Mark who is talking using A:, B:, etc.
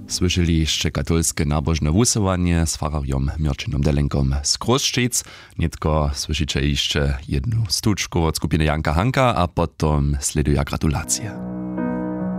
A: Słyszeli jeszcze katolskie nabożne wusowanie z farariom Mirčinom Delenkom z Kroščic. Nietko słyszycie jeszcze jedną stuczku od skupiny Janka Hanka, a potom sledują gratulacje.